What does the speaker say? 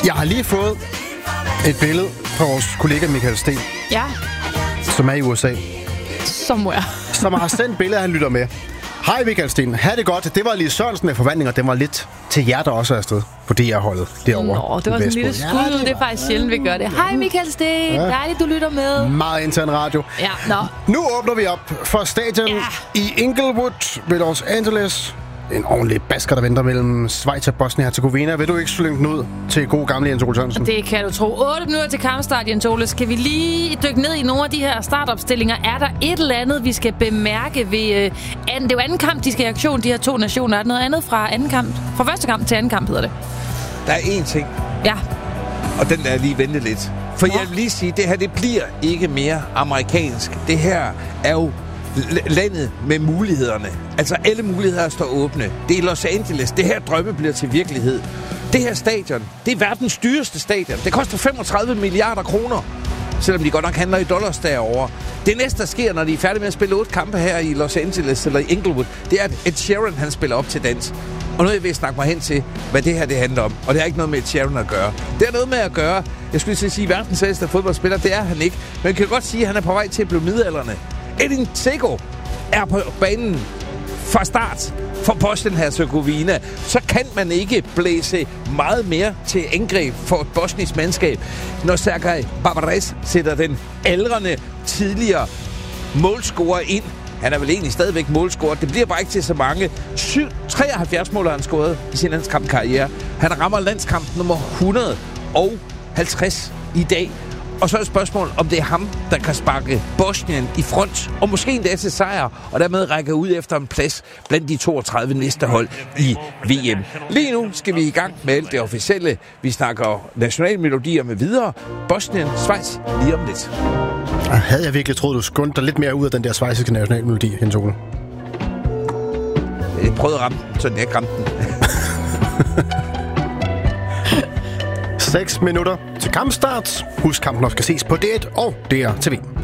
Jeg har lige fået et billede fra vores kollega Michael Sten, Ja, som er i USA, somewhere. som har sendt billeder, han lytter med. Hej Michael Sten, ha' det godt. Det var lige Sørensen med forvandlinger. Det var lidt til jer, der også er afsted på DR-holdet derovre. Nå, det var sådan en lille skud. Ja, det er faktisk sjældent, vi gør det. Hej Michael Sten, dejligt, du lytter med. Meget intern radio. Ja, nå. Nu åbner vi op for stadion i Inglewood ved Los Angeles. En ordentlig basker, der venter mellem Schweiz og Bosnien-Herzegovina. Vil du ikke slynge den ud til god gamle Jens Ole Sørensen? Det kan du tro. 8 minutter til kampstart, Jens Ole. Skal vi lige dykke ned i nogle af de her startopstillinger? Er der et eller andet, vi skal bemærke ved... det er jo anden kamp, de skal i aktion, de her to nationer. Er der noget andet fra anden kamp? Fra første kamp til anden kamp, hedder det. Der er én ting, Ja. og den er lige vente lidt. For jeg vil lige sige, det her det bliver ikke mere amerikansk. Det her er jo landet med mulighederne. Altså alle muligheder står åbne. Det er Los Angeles. Det her drømme bliver til virkelighed. Det her stadion, det er verdens dyreste stadion. Det koster 35 milliarder kroner. Selvom de godt nok handler i dollars derovre. Det næste, der sker, når de er færdige med at spille 8 kampe her i Los Angeles eller i Inglewood, det er, at Ed Sheeran, han spiller op til dans. Og nu er jeg ved at snakke mig hen til, hvad det her det handler om. Og det har ikke noget med Ed Sheeran at gøre. Det har noget med at gøre, jeg skulle lige sige, verdens ældste fodboldspiller, det er han ikke. Men jeg kan godt sige, at han er på vej til at blive midaldrende. Edin Dzeko er på banen fra start for Bosnien-Herzegovina. Så kan man ikke blæse meget mere til angreb for et bosnisk mandskab, når Sergej Barbares sætter den aldrende tidligere målscorer ind. Han er vel egentlig stadigvæk målscorer. Det bliver bare ikke til så mange. 73 mål har han scoret i sin landskampkarriere. Han rammer landskamp nummer 150 i dag. Og så er det spørgsmål, om det er ham, der kan sparke Bosnien i front, og måske endda til sejr, og dermed række ud efter en plads blandt de 32 næste hold i VM. Lige nu skal vi i gang med alt det officielle. Vi snakker nationalmelodier med videre. Bosnien, Schweiz, lige om lidt. Havde jeg virkelig troet, du skundte dig lidt mere ud af den der schweiziske nationalmelodi, Jens Ole? Jeg prøvede at ramme den, så jeg ikke ramte den. 6 minutter til kampstart. Husk, kampen også skal ses på DR1 og DR TV.